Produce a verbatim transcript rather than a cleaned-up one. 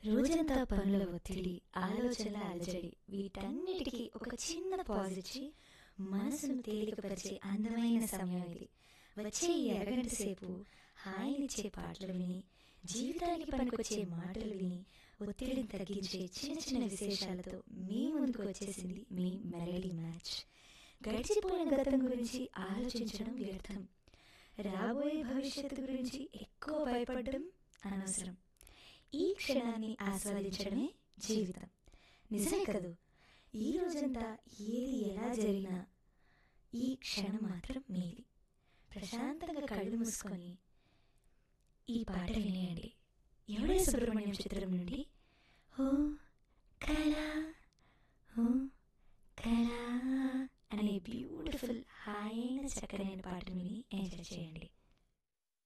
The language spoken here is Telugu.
రోజంతా పనుల ఒత్తిడి, ఆలోచనల అలజడి, వీటన్నిటికీ ఒక చిన్న పాజ్ ఇచ్చి మనసును తేలికపరిచే అందమైన సమయం ఇది. వచ్చే ఈ అరగంట సేపు హాయినిచ్చే పాటలు విని, జీవితానికి పనికొచ్చే మాటలు విని, ఒత్తిడిని తగ్గించే చిన్న చిన్న విశేషాలతో మీ ముందుకు వచ్చేసింది మీ మెలడీ మ్యాచ్. గడిచిపోయిన గతం గురించి ఆలోచించడం వ్యర్థం, రాబోయే భవిష్యత్తు గురించి ఎక్కువ భయపడడం అనవసరం. ఈ క్షణాన్ని ఆస్వాదించడమే జీవితం. నిజమే కదూ? ఈ రోజంతా ఏది ఎలా జరిగినా ఈ క్షణం మాత్రం మీది. ప్రశాంతంగా కళ్ళు మూసుకొని ఈ పాట వినేయండి. ఎవడే సుబ్రహ్మణ్యం చిత్రం నుండి ఓ కళా ఓ కళా అనే బ్యూటిఫుల్ హాయైన చక్కనైన పాటను విని ఎంజాయ్ చేయండి.